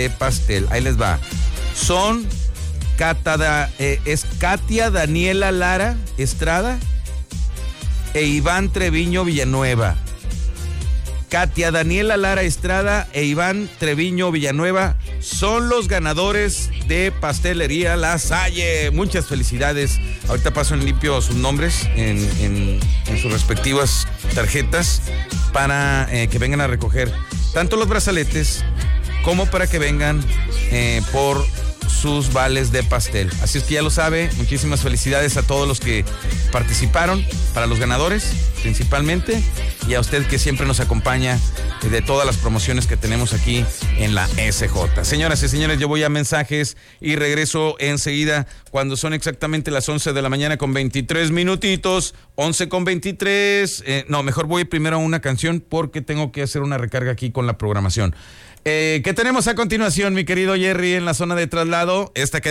de pastel. Ahí les va. Son es Katia Daniela Lara Estrada e Iván Treviño Villanueva. Katia Daniela Lara Estrada e Iván Treviño Villanueva son los ganadores de Pastelería La Salle. Muchas felicidades. Ahorita paso en limpio sus nombres en sus respectivas tarjetas para que vengan a recoger tanto los brazaletes como para que vengan por sus vales de pastel. Así es que ya lo sabe, muchísimas felicidades a todos los que participaron, para los ganadores principalmente, y a usted que siempre nos acompaña de todas las promociones que tenemos aquí en la SJ. Señoras y señores, yo voy a mensajes y regreso enseguida cuando son exactamente las 11 de la mañana con 23 minutitos, 11 con 23, mejor voy primero a una canción porque tengo que hacer una recarga aquí con la programación. ¿Qué tenemos a continuación, mi querido Jerry, en la zona de traslado? Esta que